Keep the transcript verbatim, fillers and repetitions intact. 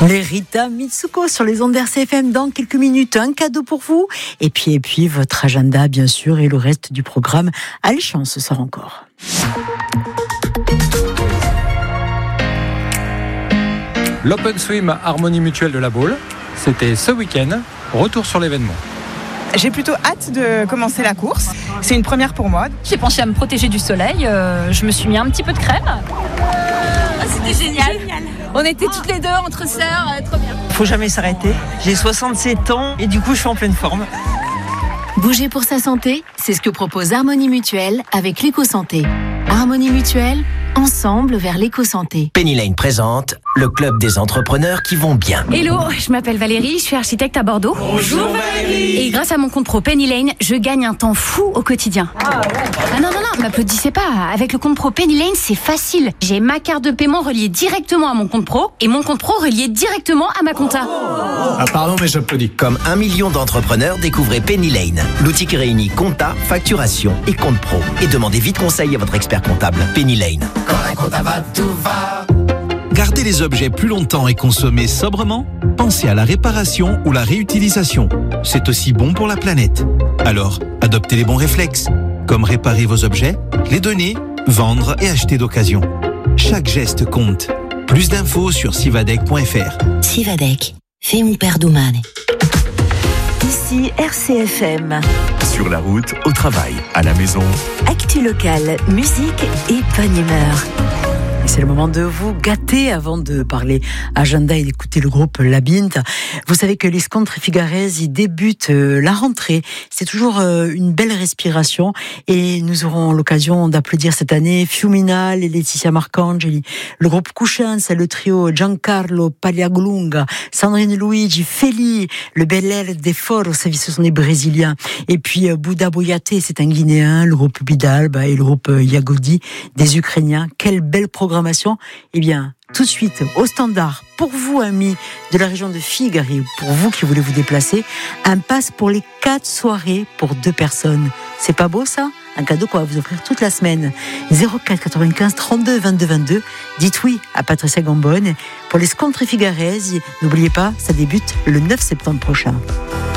Les Rita Mitsuko sur les ondes R C F M dans quelques minutes. Un cadeau pour vous. Et puis, et puis votre agenda, bien sûr, et le reste du programme. Alléchance ce soir encore. L'Open Swim Harmonie Mutuelle de la Baule, c'était ce week-end. Retour sur l'événement. J'ai plutôt hâte de commencer la course. C'est une première pour moi. J'ai pensé à me protéger du soleil. Euh, je me suis mis un petit peu de crème. Oh, c'était génial. génial. On était toutes les deux entre sœurs, euh, trop bien. Faut jamais s'arrêter. J'ai soixante-sept ans et du coup je suis en pleine forme. Bouger pour sa santé, c'est ce que propose Harmonie Mutuelle avec l'éco-santé. Harmonie Mutuelle, ensemble vers l'éco-santé. Penny Lane présente le club des entrepreneurs qui vont bien. Hello, je m'appelle Valérie, je suis architecte à Bordeaux. Bonjour Valérie. Et grâce à mon compte pro Penny Lane, je gagne un temps fou au quotidien. Ah, ouais. ah non, non, non, m'applaudissez pas. Avec le compte pro Penny Lane, c'est facile. J'ai ma carte de paiement reliée directement à mon compte pro et mon compte pro relié directement à ma compta. Ah pardon, mais j'applaudis. Comme un million d'entrepreneurs, découvrez Penny Lane. L'outil qui réunit compta, facturation et compte pro. Et demandez vite conseil à votre expert comptable. Penny Lane. Quand la compta va, tout va. Garder les objets plus longtemps et consommer sobrement? Pensez à la réparation ou la réutilisation. C'est aussi bon pour la planète. Alors, adoptez les bons réflexes, comme réparer vos objets, les donner, vendre et acheter d'occasion. Chaque geste compte. Plus d'infos sur sivadec point f r. Sivadec, fais mon père domane. Ici R C F M. Sur la route, au travail, à la maison. Actu locale, musique et bonne humeur. C'est le moment de vous gâter avant de parler agenda et d'écouter le groupe Labyrinthe. Vous savez que les Scontri Figarese, ils débutent la rentrée. C'est toujours une belle respiration et nous aurons l'occasion d'applaudir cette année Fiuminal et Laetitia Marcangeli, le groupe Cuscianza, c'est le trio Giancarlo Pagliaglunga, Sandrine Luigi, Feli, le Bel Air des Foros, ce sont des Brésiliens. Et puis Bouddha Boyate, c'est un Guinéen, le groupe Bidalba et le groupe Yagodi, des Ukrainiens. Quelle belle programmation. Eh bien, tout de suite, au standard, pour vous, amis de la région de Figari, pour vous qui voulez vous déplacer, un pass pour les quatre soirées pour deux personnes. C'est pas beau, ça? Un cadeau qu'on va vous offrir toute la semaine. zéro quatre quatre-vingt-quinze trente-deux vingt-deux vingt-deux. Dites oui à Patricia Gambone. Pour les Scontri Figarese, n'oubliez pas, ça débute le neuf septembre prochain.